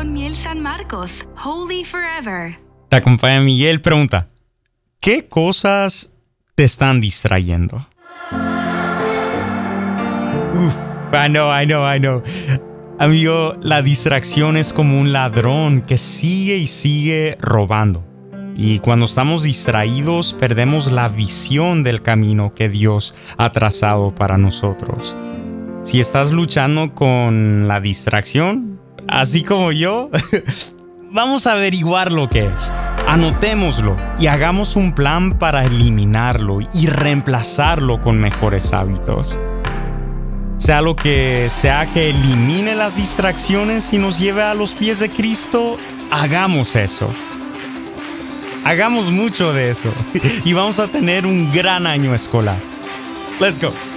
con Miel San Marcos, Holy Forever. Te acompaña Miguel. Pregunta, ¿qué cosas te están distrayendo? I know. Amigo, la distracción es como un ladrón que sigue y sigue robando. Y cuando estamos distraídos, perdemos la visión del camino que Dios ha trazado para nosotros. Si estás luchando con la distracción, así como yo, vamos a averiguar lo que es. Anotémoslo y hagamos un plan para eliminarlo y reemplazarlo con mejores hábitos. Sea lo que sea que elimine las distracciones y nos lleve a los pies de Cristo, hagamos eso. Hagamos mucho de eso y vamos a tener un gran año escolar. Let's go.